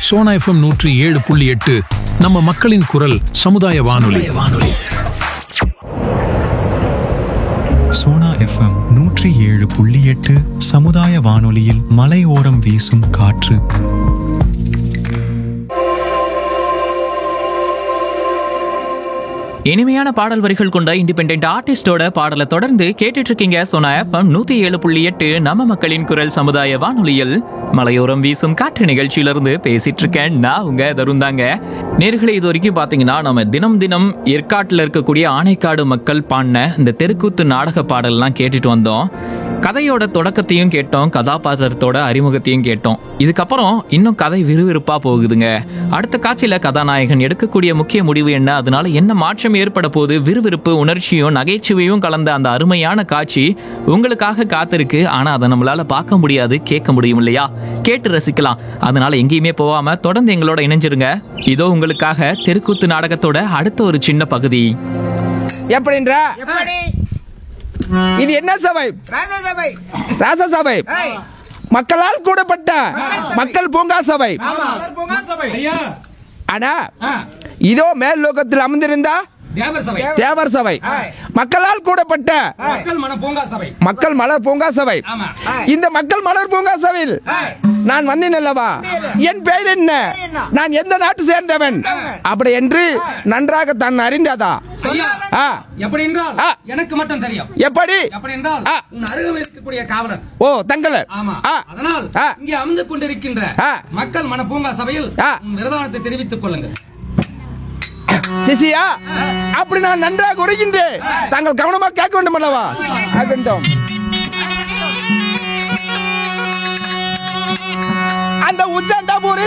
Sona FM 107.8 நம்ம மக்களின் குரல் சமுதாய வானொலி. சோனா எஃப்எம் 107.8 சமுதாய வானொலியில் மலையோரம் வீசும் காற்று. இனிமையான பாடல் வரிகள் கொண்ட இண்டிபெண்டன்ட் ஆர்டிஸ்டோட பாடலை தொடர்ந்து கேட்டுட்டு இருக்கீங்க சோனா எஃப்எம் 107.8 நம்ம மக்களின் குரல் சமுதாய வானொலியில் மலையோரம் வீசும் காற்று நிகழ்ச்சியிலிருந்து பேசிட்டு இருக்கேன். நான் உங்க தருந்தாங்க. நேர்களை இது வரைக்கும் பாத்தீங்கன்னா நம்ம தினம் ஏற்காட்டில் இருக்கக்கூடிய ஆனைக்காடு மக்கள் பாடின இந்த தெருக்கூத்து நாடக பாடல்லாம் கேட்டுட்டு வந்தோம். கதையோட தொடக்கத்தையும் கேட்டோம், கதாபாத்திரத்தோட அறிமுகத்தையும் கேட்டோம். இதுக்கப்புறம் இன்னும் கதை விறுவிறுப்பா போகுதுங்க. அடுத்த காட்சியில கதாநாயகன் எடுக்கக்கூடிய முக்கிய முடிவு என்ன, அதனால என்ன மாற்றம் ஏற்பட போது, விறுவிறுப்பு, உணர்ச்சியும் நகைச்சுவையும் கலந்த அந்த அருமையான காட்சி உங்களுக்காக காத்திருக்கு. ஆனா அதை நம்மளால பார்க்க முடியாது, கேட்க முடியும் இல்லையா? கேட்டு ரசிக்கலாம். அதனால எங்கேயுமே போகாம தொடர்ந்து எங்களோட இணைஞ்சிருங்க. இதோ உங்களுக்காக தெருக்கூத்து நாடகத்தோட அடுத்த ஒரு சின்ன பகுதி. எப்படின்றா இது என்ன சபை? ராசசபை. மக்களால் கூடப்பட்ட மக்கள் பூங்கா சபை. ஆனா இதோ மேல் லோகத்தில் அமர்ந்திருந்தா தேவர் சபை. மக்களால் கூடப்பட்ட மக்கள் மலர் பூங்கா சபை. இந்த மக்கள் மலர் பூங்கா சபையில் நான் வந்தேன் அல்லவா? என் பெயர் என்ன, நான் எந்த நாட்டு சேர்ந்தவன் அப்படி என்று நன்றாக தான் அறிந்ததா? எப்படி என்றால் எனக்கு மட்டும் தெரியும். எப்படி என்றால் உன் அருகில் இருக்கக்கூடிய காவலர். ஓ தங்களர். அதனால் இங்கே அமர்ந்து கொண்டிருக்கின்ற மக்கள் மன பூங்கா சபையில் விரதானத்தை தெரிவித்துக் கொள்ளுங்கள். சிசியா, அப்படி நான் நன்றாக உரைகின்றேன். தாங்கள் கவனமாக கேட்க வேண்டும் அல்லவா? அந்த உச்சண்டாபூரி